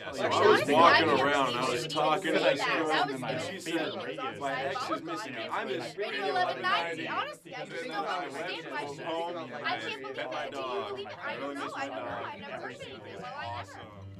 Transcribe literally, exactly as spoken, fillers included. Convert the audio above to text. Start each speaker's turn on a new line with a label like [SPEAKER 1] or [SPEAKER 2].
[SPEAKER 1] Yeah, so
[SPEAKER 2] Like,
[SPEAKER 1] I
[SPEAKER 2] honestly,
[SPEAKER 1] was
[SPEAKER 2] I
[SPEAKER 1] walking
[SPEAKER 2] can't
[SPEAKER 1] around,
[SPEAKER 2] believe
[SPEAKER 1] I
[SPEAKER 2] she
[SPEAKER 1] was
[SPEAKER 2] would
[SPEAKER 1] talking,
[SPEAKER 2] even
[SPEAKER 1] and I
[SPEAKER 2] say that.
[SPEAKER 1] said,
[SPEAKER 2] That was
[SPEAKER 1] and
[SPEAKER 2] good.
[SPEAKER 1] she
[SPEAKER 2] She
[SPEAKER 1] said,
[SPEAKER 2] was on
[SPEAKER 1] my ex
[SPEAKER 2] side.
[SPEAKER 1] is missing you.
[SPEAKER 2] I
[SPEAKER 1] I
[SPEAKER 2] can't
[SPEAKER 1] miss
[SPEAKER 2] believe
[SPEAKER 1] Radio
[SPEAKER 2] Radio
[SPEAKER 1] eleven
[SPEAKER 2] eleven
[SPEAKER 1] ninety.
[SPEAKER 2] ninety. Honestly, I
[SPEAKER 1] Because
[SPEAKER 2] just
[SPEAKER 1] then
[SPEAKER 2] don't
[SPEAKER 1] I
[SPEAKER 2] understand
[SPEAKER 1] left
[SPEAKER 2] why
[SPEAKER 1] and
[SPEAKER 2] she.
[SPEAKER 1] drove home, and
[SPEAKER 2] I
[SPEAKER 1] I
[SPEAKER 2] can't believe
[SPEAKER 1] pet my
[SPEAKER 2] that. Do you
[SPEAKER 1] dog.
[SPEAKER 2] believe it?
[SPEAKER 1] I
[SPEAKER 2] I
[SPEAKER 1] really
[SPEAKER 2] don't know.
[SPEAKER 1] miss
[SPEAKER 2] I
[SPEAKER 1] my
[SPEAKER 2] don't know.
[SPEAKER 1] dog.
[SPEAKER 2] I've never heard anything. Well, I never.
[SPEAKER 1] Awesome.